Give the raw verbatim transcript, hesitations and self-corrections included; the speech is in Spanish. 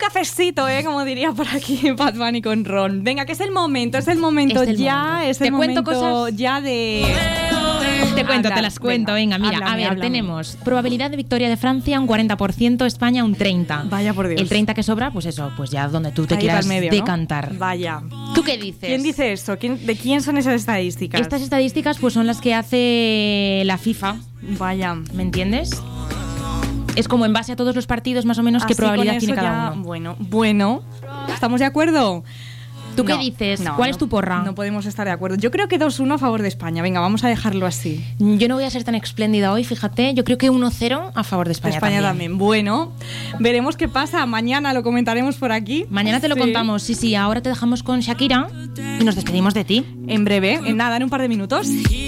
cafecito, ¿eh? Como diría por aquí Bad Bunny con Ron. Venga, que es el momento, es el momento es el ya, momento. es el ¿Te momento cuento cosas? ya de... Te cuento, Hablar. te las cuento. Venga, Venga, mira, háblame, a ver, háblame. tenemos probabilidad de victoria de Francia un cuarenta por ciento, España un treinta por ciento. Vaya por Dios. El treinta que sobra, pues eso, pues ya donde tú te Ahí quieras pa'l medio, ¿no? decantar. Vaya. ¿Tú qué dices? ¿Quién dice esto? ¿Quién, ¿De quién son esas estadísticas? Estas estadísticas pues son las que hace la FIFA, Vaya. ¿me entiendes? Es como en base a todos los partidos más o menos qué Así probabilidad con tiene eso cada ya- uno. Bueno, bueno. ¿Estamos de acuerdo? ¿Tú qué No, dices? no, ¿Cuál no, es tu porra? No podemos estar de acuerdo. Yo creo que dos uno a favor de España. Venga, vamos a dejarlo así. Yo no voy a ser tan espléndida hoy, fíjate. Yo creo que uno cero a favor de De España, España también. también. Bueno, veremos qué pasa. Mañana lo comentaremos por aquí. Mañana te lo Sí. contamos. Sí, sí, ahora te dejamos con Shakira y nos despedimos de ti. En breve, en nada, en un par de minutos.